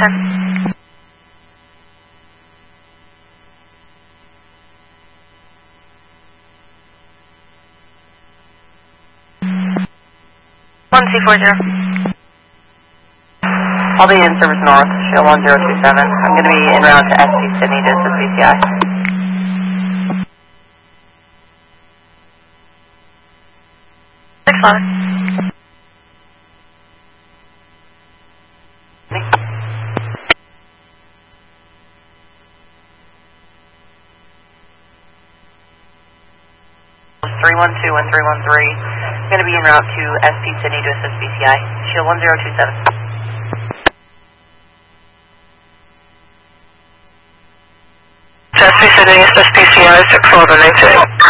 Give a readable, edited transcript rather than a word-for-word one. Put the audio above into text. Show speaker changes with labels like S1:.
S1: 10. One C40.
S2: I'll be in service north, show 1027. I'm going to be en route to SC Sydney to assist BCI.
S1: 611.
S2: Three 312 and 313. I'm going to be en route to SC Sydney to assist BCI. Shield 1027.
S1: SC Sydney, assist BCI, 6492.